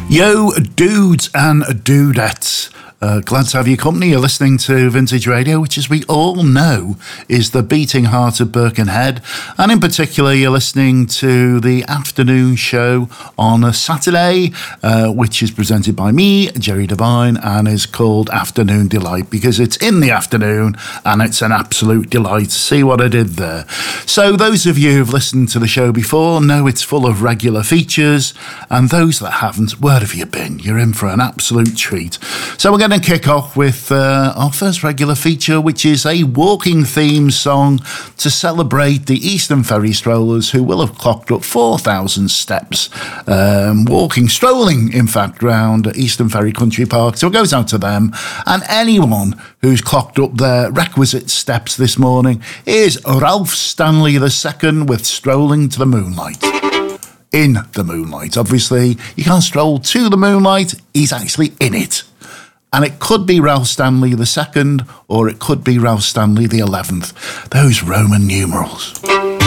Yo, dudes and dudettes. Glad to have your company. You're listening to Vintage Radio, which, as we all know, is the beating heart of Birkenhead. And in particular, you're listening to the afternoon show on a Saturday, which is presented by me, Jerry Devine, and is called Afternoon Delight because it's in the afternoon and it's an absolute delight. See what I did there? So those of you who've listened to the show before know it's full of regular features, and those that haven't, where have you been? You're in for an absolute treat. So we're going to kick off with our first regular feature, which is a walking theme song to celebrate the Eastern Ferry strollers who will have clocked up 4,000 steps strolling, in fact, round Eastern Ferry Country Park. So it goes out to them and anyone who's clocked up their requisite steps this morning. Is Ralph Stanley II with Strolling to the Moonlight. In the moonlight, obviously. You can't stroll to the moonlight, he's actually in it. And it could be Ralph Stanley II, or it could be Ralph Stanley XI. Those Roman numerals.